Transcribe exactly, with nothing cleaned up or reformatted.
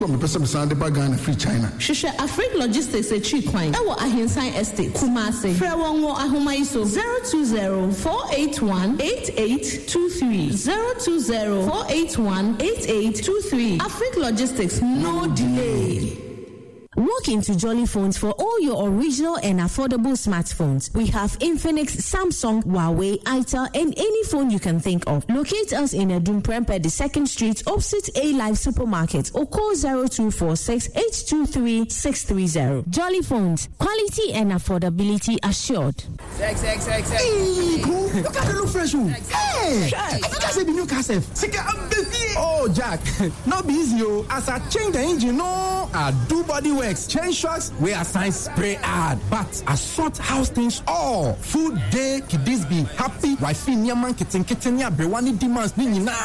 Me person Sunday Bagan free China. Shisha Afrique Logistics a cheap coin. Ewo Ahensan Estate. Kumase. Frewon wo ahoma iso zero two zero four eight one eight eight two three zero two zero four eight one eight eight two three. Afrique Logistics, no delay. Walk into Jolly Phones for all your original and affordable smartphones. We have Infinix, Samsung, Huawei, Itel, and any phone you can think of. Locate us in Edumprempe, the second street, opposite A-Live Supermarket, or call zero two four six eight two three six three zero. Jolly Phones, quality and affordability assured. Sex, sex, sex, sex. Hey, cool. Look at the look fresh. Hey, I think I said the new cassette. Oh, Jack, not be easy, oh. As I change the engine, no, I do body works, change shocks, we assign spray ad, but I sort house things all. Food day, kiddies be happy, wifey, nyaman, kitten, kitten, ya, brewani demands, nina.